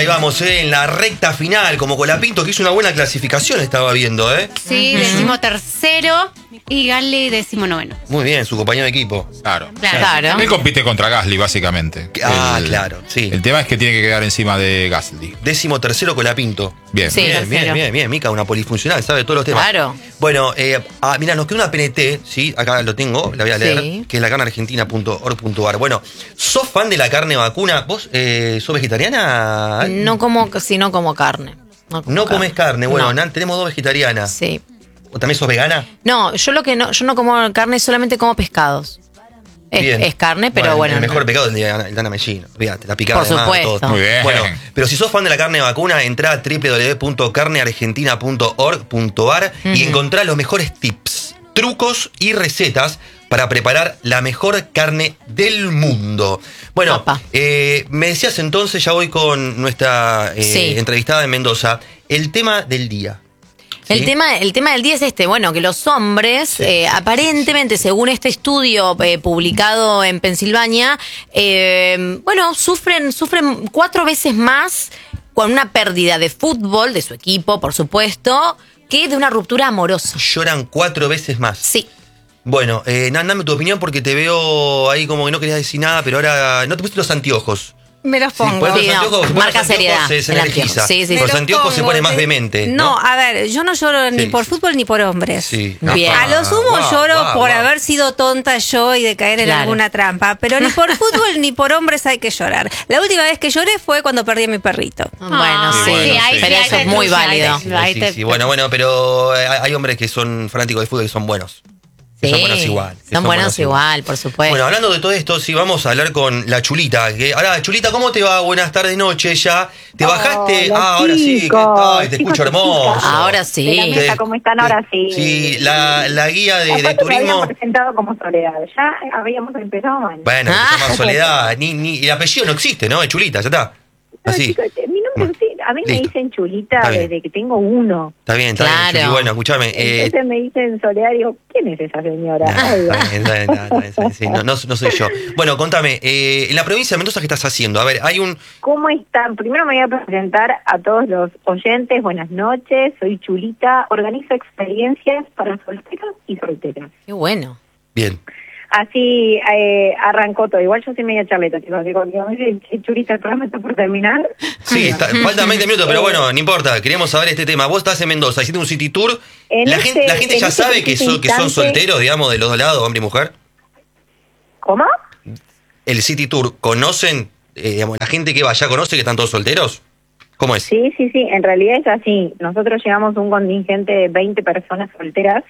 ahí vamos, en la recta final, como Colapinto, que hizo una buena clasificación, estaba viendo, ¿eh? Sí, 13º y Gasly 19º. Muy bien, su compañero de equipo. Claro. Claro. Él compite contra Gasly, básicamente. Claro, sí. El tema es que tiene que quedar encima de Gasly. 13º Colapinto. Bien. Sí. Bien, Mica, una polifuncional, sabe todos los temas. Claro. Bueno, mira, nos queda una PNT, ¿sí? Acá lo tengo, la voy a leer, Sí. que es lacarneargentina.org.ar. Bueno, ¿sos fan de la carne vacuna? ¿Vos sos vegetariana? No como, si no como carne. No comes carne, bueno, No. tenemos dos vegetarianas. Sí. ¿O también sos vegana? No, yo no como carne, solamente como pescados. Bien. Es carne, pero bueno. El mejor pecado es el de Ana Mellino. Fíjate, la picada Por de mar, supuesto. todo. Muy bien. Bueno, pero si sos fan de la carne vacuna, entrá a www.carneargentina.org.ar y encontrá los mejores tips, trucos y recetas para preparar la mejor carne del mundo. Bueno, Opa. me decías entonces, ya voy con nuestra Sí. entrevistada en Mendoza, el tema del día. ¿Sí? El tema del día es bueno, que los hombres, aparentemente, según este estudio publicado en Pensilvania, sufren 4 veces más con una pérdida de fútbol, de su equipo, por supuesto, que de una ruptura amorosa. Lloran 4 veces más. Sí. Bueno, dame tu opinión porque te veo ahí como que no querías decir nada, pero ahora no te pusiste los anteojos. Me los pongo. Por Sí, los no, anteojos, si marca pones los anteojos, seriedad, se el energiza. anteojo. Sí, sí, Con los sí. anteojos se pongo, pone más sí. vehemente. No, a ver, yo no lloro ni Sí. por fútbol ni por hombres. Sí. Bien. A lo sumo lloro por wow. haber sido tonta yo y de caer en Claro. alguna trampa, pero ni por fútbol ni por hombres hay que llorar. La última vez que lloré fue cuando perdí a mi perrito. Bueno, sí, bueno, sí. pero eso es muy válido. Sí. Bueno, pero hay hombres que son fanáticos del fútbol que son buenos. Que son buenos igual. que Son buenos igual, por supuesto. Bueno, hablando de todo esto, sí, vamos a hablar con la Chulita. Ahora, Chulita, ¿cómo te va? Buenas tardes, noche ya. ¿Te bajaste? Hola, Ahora sí. chicos. Ay, te escucho Chicos y hermoso. chicas. Ahora sí. De la mesa, ¿cómo están? Ahora sí. Sí, la guía de Aparte me turismo. habían presentado como Soledad. Ya habíamos empezado mal. Bueno, se llama Soledad. Ni el apellido no existe, ¿no? Es Chulita, ya está. No, Así. chicos, mi nombre, sí, a mí me Listo. dicen Chulita Está bien. desde que tengo 1. Está bien, Claro. Chuli. Bueno, escúchame. Entonces me dicen Soledad, digo, ¿quién es esa señora? No, Ahí va. está bien, sí, no soy yo. Bueno, contame, en la provincia de Mendoza, ¿qué estás haciendo? A ver, hay un... ¿Cómo están? Primero me voy a presentar a todos los oyentes. Buenas noches, soy Chulita. Organizo experiencias para solteros y solteras. Qué bueno. Bien. Así arrancó todo. Igual yo soy media charleta, chicos. Digo, Chulita, el programa está por terminar. Sí, faltan 20 minutos, pero bueno, no importa. Queríamos saber este tema. Vos estás en Mendoza, hiciste un city tour. La gente ya sabe que son solteros, digamos, de los dos lados, hombre y mujer. ¿Cómo? El city tour, ¿conocen? Digamos, la gente que va allá conoce que están todos solteros. ¿Cómo es? Sí. En realidad es así. Nosotros llevamos un contingente de 20 personas solteras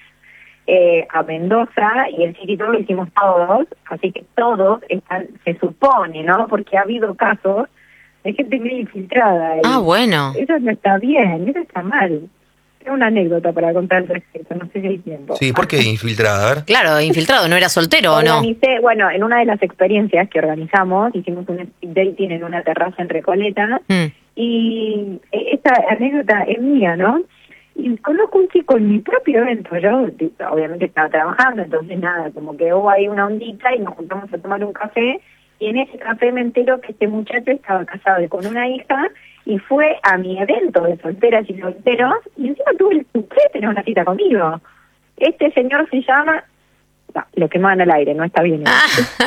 a Mendoza y el City Tour lo hicimos todos, así que todos están, se supone, ¿no? Porque ha habido casos de gente medio infiltrada. Ah, bueno. Eso no está bien, eso está mal. Tengo una anécdota para contar al respecto, no sé si hay tiempo. Sí, ¿por qué infiltrada? A ver. Claro, infiltrado, ¿no era soltero o no? Organicé, bueno, en una de las experiencias que organizamos, hicimos un speed dating en una terraza en Recoleta, y esta anécdota es mía, ¿no? Y conozco un chico en mi propio evento, yo obviamente estaba trabajando, entonces nada, como que hubo ahí una ondita y nos juntamos a tomar un café, y en ese café me entero que este muchacho estaba casado y con una hija, y fue a mi evento de solteras y solteros, y encima tuve el suple de tener una cita conmigo. Este señor se llama... No, lo quemaban al aire, no está bien.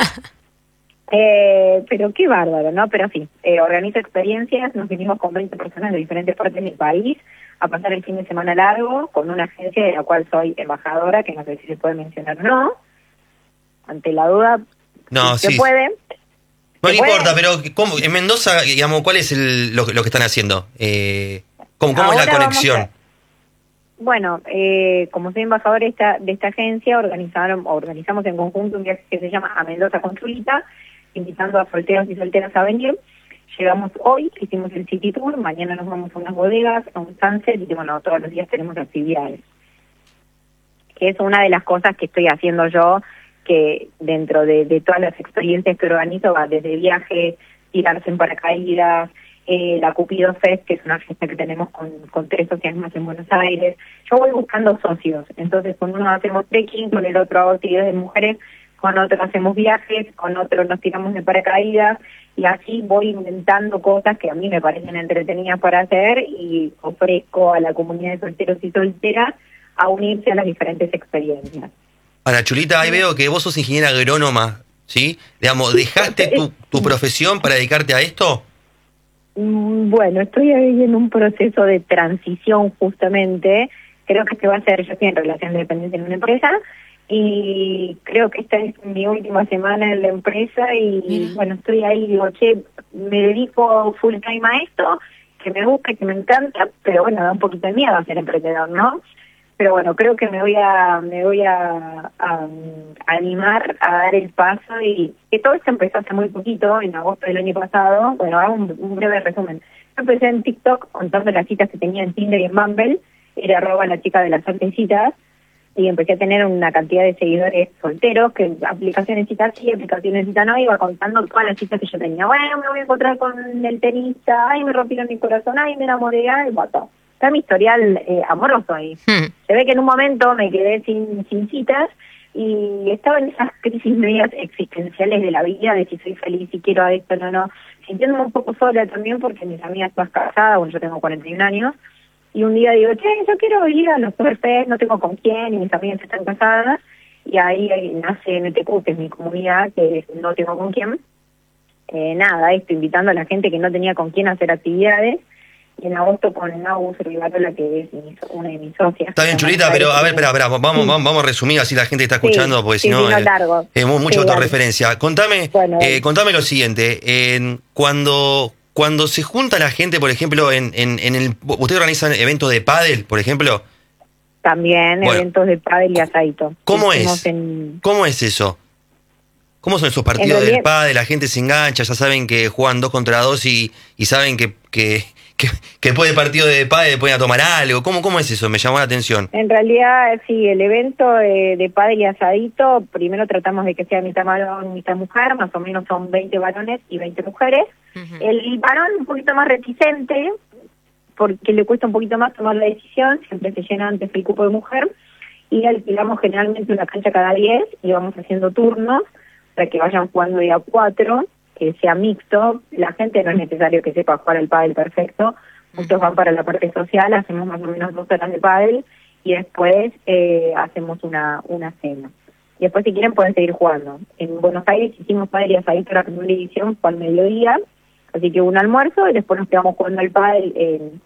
Pero qué bárbaro, ¿no? Pero sí, organizo experiencias, nos vinimos con 20 personas de diferentes partes del país a pasar el fin de semana largo con una agencia de la cual soy embajadora, que no sé si se puede mencionar o no. Ante la duda, No, se sí. puede. No ¿Se importa, puede? pero ¿cómo, en Mendoza, digamos, ¿cuál es lo que están haciendo? ¿Cómo es Ahora la vamos conexión? a- Bueno, como soy embajadora de esta agencia, organizamos en conjunto un viaje que se llama A Mendoza con Chulita, invitando a solteros y solteras a venir. Llegamos hoy, hicimos el City Tour, mañana nos vamos a unas bodegas, a un sunset, y bueno, todos los días tenemos actividades. Que es una de las cosas que estoy haciendo yo, que dentro de todas las experiencias que organizo, va desde viajes, tirarse en paracaídas, la Cupido Fest, que es una fiesta que tenemos con 3 socios más en Buenos Aires. Yo voy buscando socios, entonces con uno hacemos trekking, con el otro hago actividades de mujeres, con otro hacemos viajes, con otro nos tiramos de paracaídas, y así voy inventando cosas que a mí me parecen entretenidas para hacer y ofrezco a la comunidad de solteros y solteras a unirse a las diferentes experiencias. Ahora, Chulita, ahí veo que vos sos ingeniera agrónoma, ¿sí? Digamos, ¿dejaste tu profesión para dedicarte a esto? Bueno, estoy ahí en un proceso de transición justamente. Creo que este va a ser, yo estoy en relación de dependencia en una empresa y creo que esta es mi última semana en la empresa y bueno, estoy ahí, digo, che, me dedico full time a esto, que me gusta, que me encanta, pero bueno, da un poquito de miedo a ser emprendedor, ¿no? Pero bueno, creo que me voy a animar a dar el paso y que todo esto empezó hace muy poquito, en agosto del año pasado. Bueno, hago un breve resumen. Yo empecé en TikTok contando las citas que tenía en Tinder y en Bumble, era @ la chica de las citas, y empecé a tener una cantidad de seguidores solteros, que aplicaciones citas sí, aplicaciones citas no, iba contando todas las citas que yo tenía. Bueno, me voy a encontrar con el tenista, ay, me rompieron mi corazón, ay, me enamoré, ay, voto. Está mi historial amoroso ahí. Se ve que en un momento me quedé sin citas y estaba en esas crisis medias existenciales de la vida, de si soy feliz, si quiero a esto, no, sintiéndome un poco sola también porque mis amigas están casadas, bueno, yo tengo 41 años, y un día digo, che, yo quiero ir a los Oktoberfest, no tengo con quién, y mis amigas están casadas, y ahí nace NTQ, que es mi comunidad, que no tengo con quién. Nada, esto, invitando a la gente que no tenía con quién hacer actividades, y en agosto con Nau Rivarola, que es una de mis socias. Está bien, Chulita, pero a ver, espera, vamos a resumir así la gente que está escuchando, porque si no, es mucha autorreferencia. Contame, bueno, contame lo siguiente, cuando se junta la gente, por ejemplo, ¿ustedes organizan eventos de pádel, por ejemplo? También, bueno, eventos de pádel y asadito. ¿Cómo es eso? ¿Cómo son esos partidos del pádel? La gente se engancha, ya saben que juegan 2 contra 2 y saben que después del partido de pádel pueden tomar algo. ¿Cómo es eso? Me llamó la atención. En realidad, sí, el evento de pádel y asadito, primero tratamos de que sea mitad varón, mitad mujer, más o menos son 20 varones y 20 mujeres. El varón un poquito más reticente, porque le cuesta un poquito más tomar la decisión, siempre se llena antes el cupo de mujer, y alquilamos generalmente una cancha cada 10 y vamos haciendo turnos para que vayan jugando día 4, que sea mixto. La gente no es necesario que sepa jugar el pádel perfecto, muchos van para la parte social, hacemos más o menos 2 horas de pádel y después hacemos una cena. Y después si quieren pueden seguir jugando. En Buenos Aires hicimos pádel y asadito la primera edición, fue al mediodía, así que un almuerzo y después nos quedamos jugando al pádel en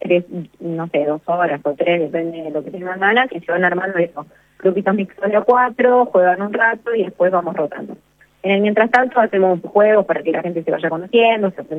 2 horas o 3, depende de lo que tengan ganas, que se van armando eso. Grupitos mixtos de 4, juegan un rato y después vamos rotando. En el mientras tanto hacemos juegos para que la gente se vaya conociendo, se